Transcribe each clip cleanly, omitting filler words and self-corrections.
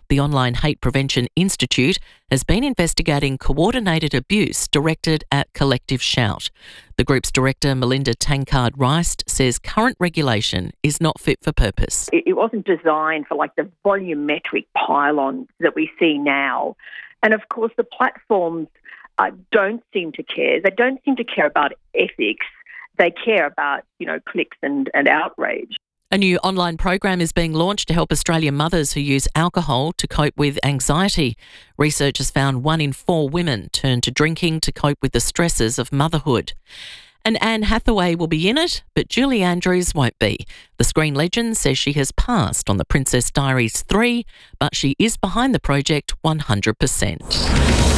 The Online Hate Prevention Institute has been investigating coordinated abuse directed at Collective Shout. The group's director, Melinda Tankard-Rice, says current regulation is not fit for purpose. It wasn't designed for the volumetric pylons that we see now. And of course, the platforms don't seem to care. They don't seem to care about ethics. They care about, clicks and outrage. A new online program is being launched to help Australian mothers who use alcohol to cope with anxiety. Researchers found 1 in 4 women turn to drinking to cope with the stresses of motherhood. And Anne Hathaway will be in it, but Julie Andrews won't be. The screen legend says she has passed on The Princess Diaries 3, but she is behind the project 100%.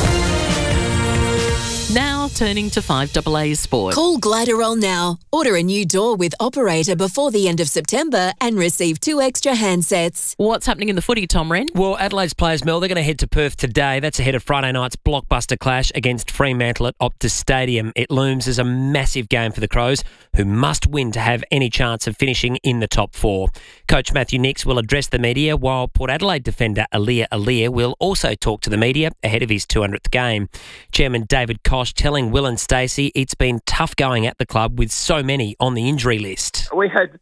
Now turning to 5AA Sport. Call Gliderol now. Order a new door with Operator before the end of September and receive 2 extra handsets. What's happening in the footy, Tom Wren? Well, Adelaide's players, Mel, they're going to head to Perth today. That's ahead of Friday night's blockbuster clash against Fremantle at Optus Stadium. It looms as a massive game for the Crows, who must win to have any chance of finishing in the top 4. Coach Matthew Nicks will address the media, while Port Adelaide defender Aliir will also talk to the media ahead of his 200th game. Chairman David Koch telling Will and Stacey it's been tough going at the club with so many on the injury list. We had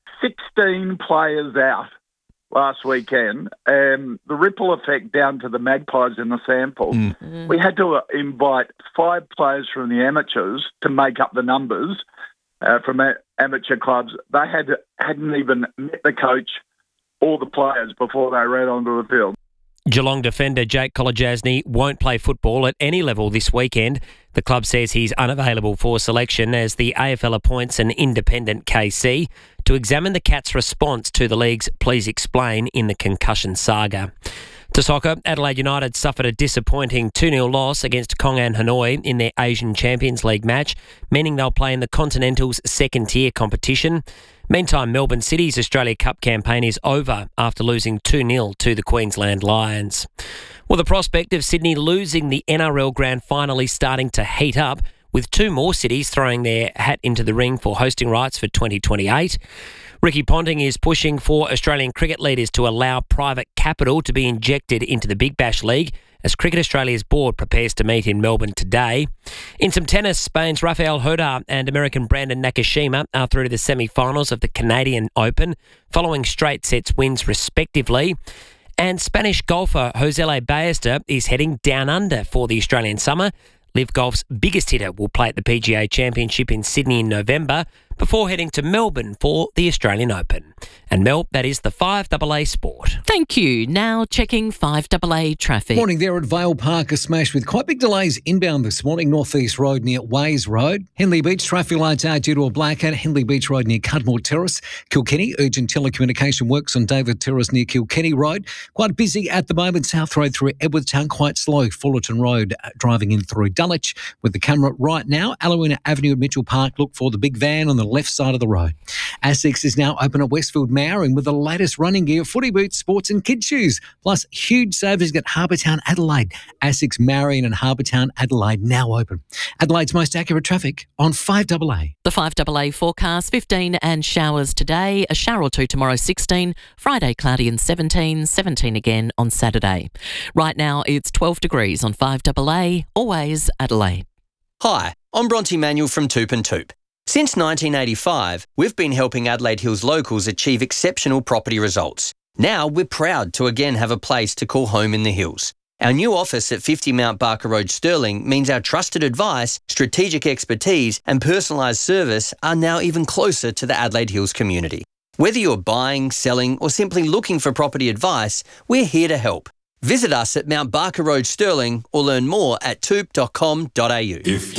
16 players out last weekend. The ripple effect down to the Magpies in the sample. We had to invite 5 players from the amateurs to make up the numbers from amateur clubs. They hadn't even met the coach or the players before they ran onto the field. Geelong defender Jake Kolodjasny won't play football at any level this weekend. The club says he's unavailable for selection as the AFL appoints an independent KC to examine the Cats' response to the league's Please Explain in the concussion saga. To soccer, Adelaide United suffered a disappointing 2-0 loss against Kongan Hanoi in their Asian Champions League match, meaning they'll play in the Continental's second-tier competition. Meantime, Melbourne City's Australia Cup campaign is over after losing 2-0 to the Queensland Lions. Well, the prospect of Sydney losing the NRL Grand Final is starting to heat up, with 2 more cities throwing their hat into the ring for hosting rights for 2028. Ricky Ponting is pushing for Australian cricket leaders to allow private capital to be injected into the Big Bash League as Cricket Australia's board prepares to meet in Melbourne today. In some tennis, Spain's Rafael Nadal and American Brandon Nakashima are through to the semi-finals of the Canadian Open, following straight sets wins respectively. And Spanish golfer Josele Ballester is heading down under for the Australian summer. Liv Golf's biggest hitter will play at the PGA Championship in Sydney in November before heading to Melbourne for the Australian Open. And Mel, that is the 5AA Sport. Thank you. Now checking 5AA traffic. Morning there at Vale Park, a smash with quite big delays inbound this morning. North East Road near Ways Road. Henley Beach, traffic lights out due to a blackout. Henley Beach Road near Cudmore Terrace. Kilkenny, urgent telecommunication works on David Terrace near Kilkenny Road. Quite busy at the moment. South Road through Edwardstown, quite slow. Fullerton Road driving in through Dulwich with the camera right now. Alawina Avenue at Mitchell Park. Look for the big van on the left side of the road. ASICS is now open at Westfield Mowering with the latest running gear, footy boots, sports and kids shoes. Plus, huge savings at Harbour Town Adelaide. ASICS Marion and Harbour Town Adelaide now open. Adelaide's most accurate traffic on 5AA. The 5AA forecast, 15 and showers today, a shower or 2 tomorrow, 16, Friday cloudy and 17 again on Saturday. Right now it's 12 degrees on 5AA, always Adelaide. Hi, I'm Bronte Manuel from Toop and Toop. Since 1985, we've been helping Adelaide Hills locals achieve exceptional property results. Now we're proud to again have a place to call home in the hills. Our new office at 50 Mount Barker Road, Stirling, means our trusted advice, strategic expertise and personalised service are now even closer to the Adelaide Hills community. Whether you're buying, selling or simply looking for property advice, we're here to help. Visit us at Mount Barker Road, Stirling or learn more at toop.com.au.